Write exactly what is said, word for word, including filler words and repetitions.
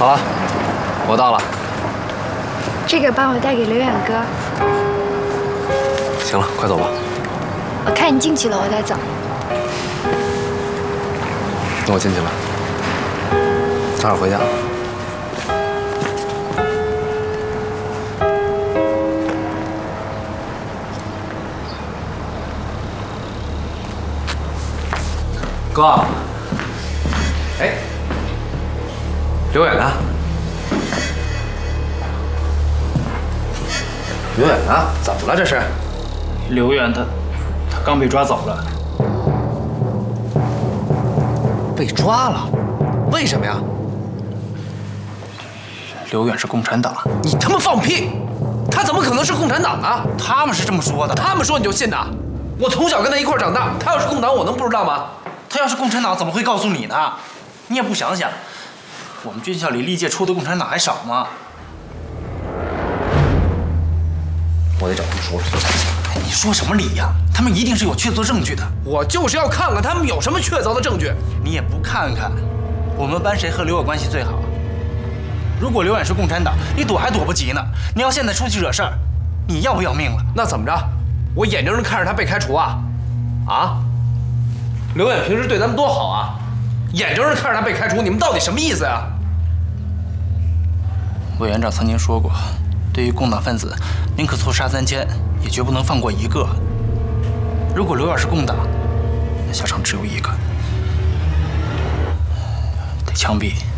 好了，我到了。 这个帮我带给刘远哥。 行了，快走吧。 我看你进去了，我再走。 那我进去了，早点回家。哥，哎，刘远呢？刘远呢？怎么了？这是？ 刘远他，他刚被抓走了。 被抓了？为什么呀？ 刘远是共产党。 你他妈放屁！他怎么可能是共产党呢？ 他们是这么说的。 他们说你就信呐？我从小跟他一块长大，他要是共党，我能不知道吗？ 他要是共产党，怎么会告诉你呢？你也不想想，我们军校里历届出的共产党还少吗？ 我得找他们说说。 你说什么理呀？他们一定是有确凿证据的。 我就是要看看他们有什么确凿的证据。 你也不看看，我们班谁和刘远关系最好？如果刘远是共产党，你躲还躲不及呢。你要现在出去惹事儿，你要不要命了？ 那怎么着？我眼睁睁看着他被开除啊？啊？刘远平时对咱们多好啊，眼睁睁看着他被开除，你们到底什么意思呀？ 委员长曾经说过，对于共党分子，宁可错杀三千，也绝不能放过一个。如果刘远是共党，那下场只有一个，得枪毙。